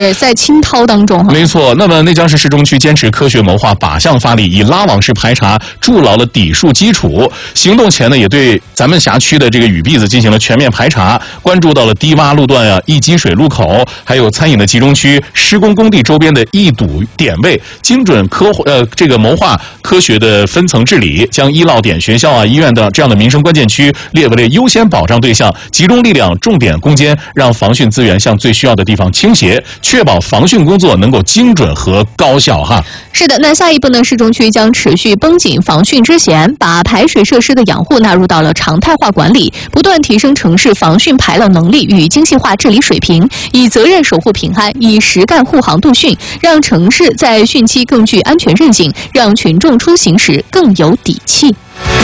在清涛当中哈。 没错，那么内江市市中区坚持科学谋划，靶向发力，以拉网式排查筑牢了底数基础。行动前呢，也对咱们辖区的这个雨篦子进行了全面排查，关注到了低洼路段啊、易积水路口，还有餐饮的集中区、施工工地周边的易堵点位，精准这个谋划科学的分层治理，将医落点、学校啊、医院的这样的民生关键区列为了优先保障对象，集中力量、重点攻坚，让防汛资源向最需要的地方倾斜，确保防汛工作能够精准和高效哈。 是的，那下一步呢，市中区将持续绷紧防汛之弦，把排水设施的养护纳入到了常态化管理，不断提升城市防汛排涝能力与精细化治理水平，以责任守护平安，以实干护航度汛，让城市在汛期更具安全韧性，让群众出行时更有底气。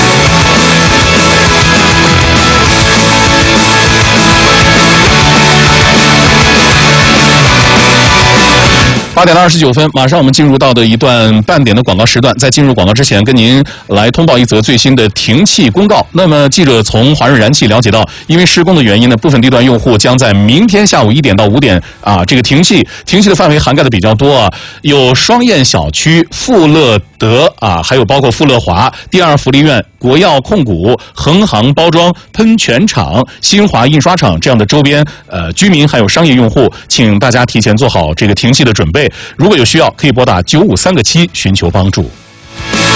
8点29分，马上我们进入到的一段半点的广告时段。在进入广告之前，跟您来通报一则最新的停气公告。那么，记者从华润燃气了解到，因为施工的原因呢，部分地段用户将在明天下午1点到5点这个停气。停气的范围涵盖的比较多啊，有双燕小区、富乐德还有包括富乐华、第二福利院、国药控股、恒航包装、喷泉厂、新华印刷厂这样的周边居民还有商业用户，请大家提前做好这个停气的准备。如果有需要，可以拨打953个7寻求帮助。